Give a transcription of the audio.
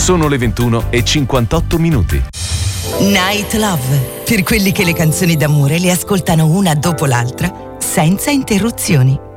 Sono le 21:58. Night Love, per quelli che le canzoni d'amore le ascoltano una dopo l'altra, senza interruzioni.